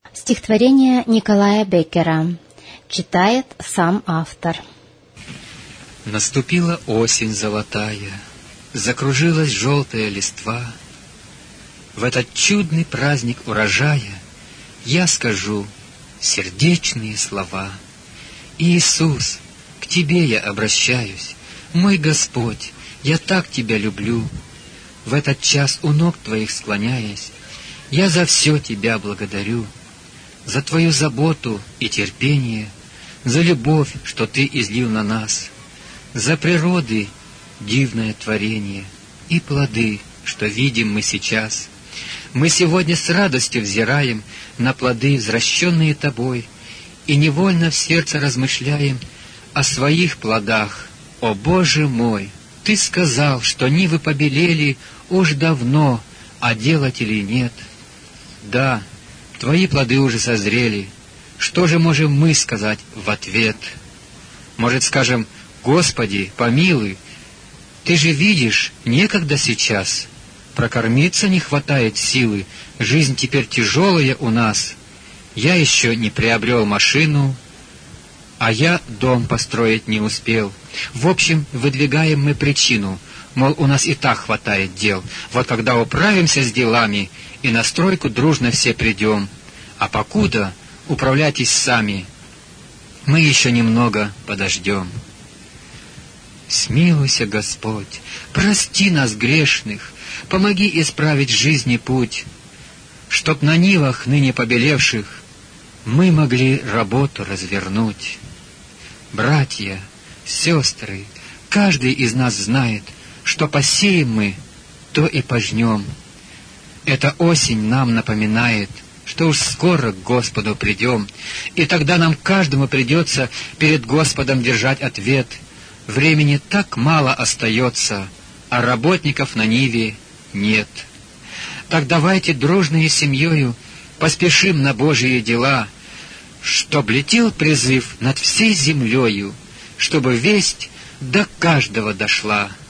Стихотворение Николая Беккера. Читает сам автор. Наступила осень золотая, закружилась желтая листва. В этот чудный праздник урожая я скажу сердечные слова. Иисус, к Тебе я обращаюсь, мой Господь, я так Тебя люблю. В этот час у ног Твоих склоняясь, я за все Тебя благодарю. За Твою заботу и терпение, за любовь, что Ты излил на нас, за природы дивное творение и плоды, что видим мы сейчас. Мы сегодня с радостью взираем на плоды, взращенные Тобой, и невольно в сердце размышляем о своих плодах. О Боже мой, Ты сказал, что нивы побелели уж давно, а делателей нет. Да, Твои плоды уже созрели. Что же можем мы сказать в ответ? Может, скажем: Господи, помилуй, Ты же видишь, некогда сейчас. Прокормиться не хватает силы, жизнь теперь тяжелая у нас. Я еще не приобрел машину, а я дом построить не успел. В общем, выдвигаем мы причину, мол, у нас и так хватает дел. Вот когда управимся с делами, и на стройку дружно все придем. А покуда управляйтесь сами, мы еще немного подождем. Смилуйся, Господь, прости нас грешных, помоги исправить жизни путь, чтоб на нивах ныне побелевших мы могли работу развернуть. Братья, сестры, каждый из нас знает, что посеем мы, то и пожнем. Эта осень нам напоминает, что уж скоро к Господу придем, и тогда нам каждому придется перед Господом держать ответ. Времени так мало остается, а работников на ниве нет. Так давайте дружной семьёю поспешим на Божьи дела, чтоб летел призыв над всей землею, чтобы весть до каждого дошла.